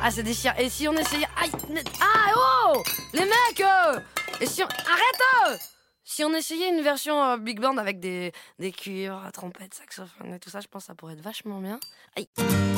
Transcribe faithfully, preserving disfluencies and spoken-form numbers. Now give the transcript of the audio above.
Ah, c'est déchirant. Et si on essayait... Aïe. Ah, oh. Les mecs euh... Et si on... Arrête euh Si on essayait une version euh, big band avec des, des cuivres, trompettes, saxophones et tout ça, je pense que ça pourrait être vachement bien. Aïe.